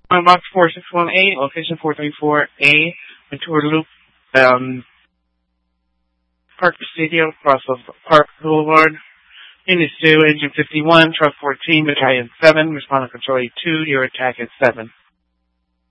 Box 4618, location 434A, Ventura Loop, Park Presidio, across of Park Boulevard. Unit 2, Engine 51, Truck 14, Battalion 7, Responding Control 2, your attack at 7.